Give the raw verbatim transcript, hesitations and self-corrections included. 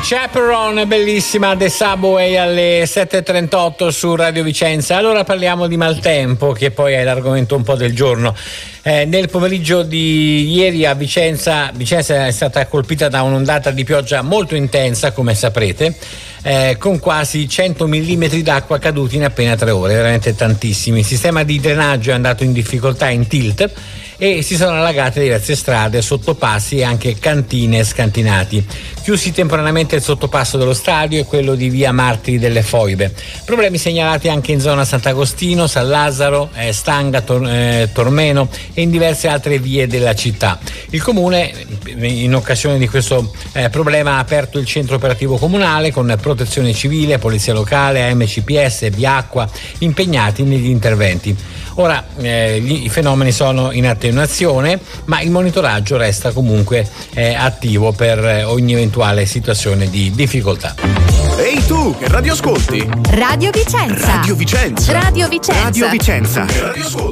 Chaperone, bellissima, The Subway alle sette e trentotto su Radio Vicenza. Allora parliamo di maltempo, che poi è l'argomento un po' del giorno. Eh, nel pomeriggio di ieri a Vicenza, Vicenza è stata colpita da un'ondata di pioggia molto intensa, come saprete, eh, con quasi cento millimetri d'acqua caduti in appena tre ore, veramente tantissimi. Il sistema di drenaggio è andato in difficoltà in tilt e si sono allagate diverse strade, sottopassi e anche cantine e scantinati. Chiusi temporaneamente il sottopasso dello stadio e quello di via Martiri delle Foibe. Problemi segnalati anche in zona Sant'Agostino, San Lazzaro, eh, Stanga, Tor- eh, Tormeno e in diverse altre vie della città. Il comune, in occasione di questo eh, problema, ha aperto il centro operativo comunale con protezione civile, polizia locale, A M C P S, Viacqua impegnati negli interventi. Ora eh, gli, i fenomeni sono in attenuazione, ma il monitoraggio resta comunque eh, attivo per eh, ogni eventuale situazione di difficoltà. Ehi tu, che radio ascolti? Radio Vicenza. Radio Vicenza. Radio Vicenza. Radio Vicenza. Che radio ascolti?